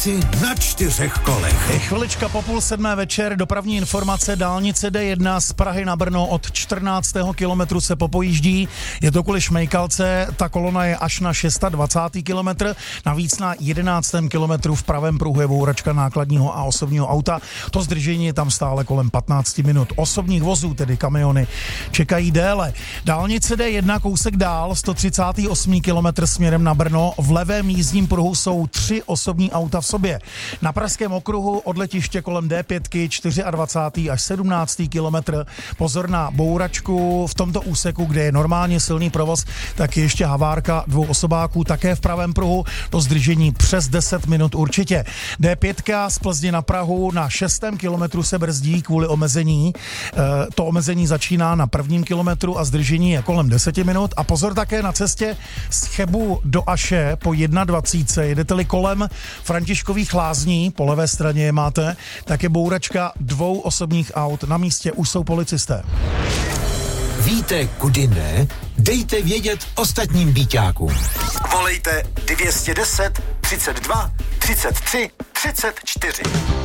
práci na 4 kolech. Je chvilička po 6:30 večer, dopravní informace, dálnice D1 z Prahy na Brno od 14. kilometru se popojíždí. Je to kvůli šmejkalce, ta kolona je až na 26. kilometr, navíc na 11. kilometru v pravém pruhu je bouračka nákladního a osobního auta. To zdržení je tam stále kolem 15 minut. Osobních vozů, tedy kamiony, čekají déle. Dálnice D1 kousek dál, 138. kilometr směrem na Brno. V levém jízdním pruhu jsou 3 osobní auta v sobě. Na pražském okruhu od letiště kolem D5 24. až 17. kilometr. Pozor na bouračku v tomto úseku, kde je normálně silný provoz, tak je ještě havárka 2 osobáků také v pravém pruhu. To zdržení přes 10 minut určitě. D5 z Plzně na Prahu na 6. kilometru se brzdí kvůli omezení. To omezení začíná na 1. kilometru a zdržení je kolem 10 minut. A pozor také na cestě z Chebu do Aše po 21. Jedete-li kolem Františkových lázní, po levé straně je máte, tak je bouračka 2 osobních aut. Na místě už jsou policisté. Víte, kudy ne? Dejte vědět ostatním býťákům. Volejte 210 32 33 34.